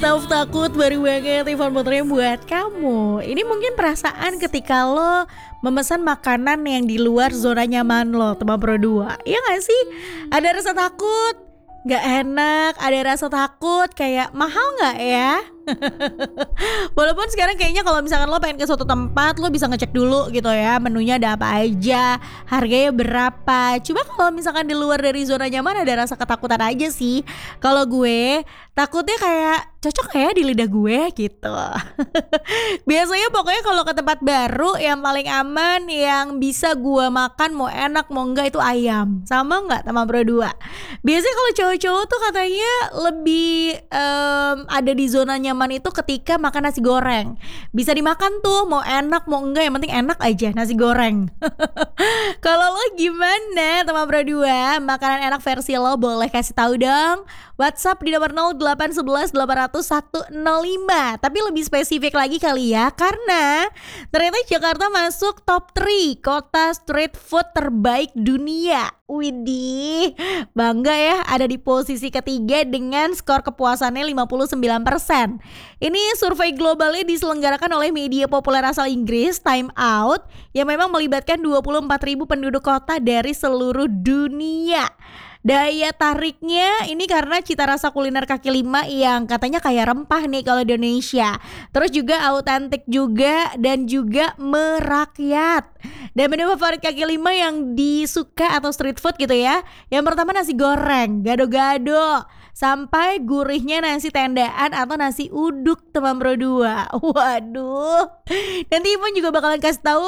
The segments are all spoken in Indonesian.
Self takut baru banget telepon motornya buat kamu. Ini mungkin perasaan ketika lo memesan makanan yang di luar zona nyaman lo, teman Pro 2. Iya gak sih? Ada rasa takut, gak enak, ada rasa takut kayak mahal gak ya? Walaupun sekarang kayaknya kalau misalkan lo pengen ke suatu tempat, lo bisa ngecek dulu gitu ya, menunya ada apa aja, harganya berapa. Cuma kalau misalkan di luar dari zona nyaman ada rasa ketakutan aja sih. Kalau gue takutnya kayak cocok kayak di lidah gue gitu. Biasanya pokoknya kalau ke tempat baru yang paling aman yang bisa gue makan mau enak mau enggak itu ayam. Sama enggak teman Pro 2? Biasanya kalau cowok-cowok tuh katanya lebih ada di zona nyaman itu ketika makan nasi goreng. Bisa dimakan tuh mau enak mau enggak, yang penting enak aja nasi goreng. Kalau lo gimana teman Pro 2? Makanan enak versi lo boleh kasih tahu dong. WhatsApp di nomor 0811 800 105. Tapi lebih spesifik lagi kali ya, karena ternyata Jakarta masuk top 3 kota street food terbaik dunia. Widih, bangga ya ada di posisi ketiga dengan skor kepuasannya 59%. Ini survei globalnya diselenggarakan oleh media populer asal Inggris, Time Out, yang memang melibatkan 24.000 penduduk kota dari seluruh dunia. Daya tariknya ini karena cita rasa kuliner kaki lima yang katanya kayak rempah nih kalau di Indonesia. Terus juga autentik juga dan juga merakyat. Dan menu favorit kaki lima yang disuka atau street food gitu ya. Yang pertama nasi goreng, gado-gado, sampai gurihnya nasi tendaan atau nasi uduk teman Pro 2. Waduh. Nanti Ipon juga bakalan kasih tahu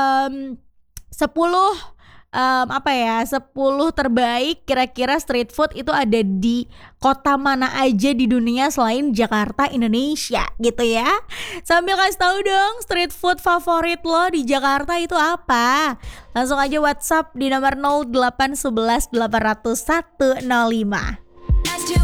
10 terbaik kira-kira street food itu ada di kota mana aja di dunia selain Jakarta, Indonesia gitu ya. Sambil kasih tahu dong street food favorit lo di Jakarta itu apa. Langsung aja WhatsApp di nomor 0811 800 105.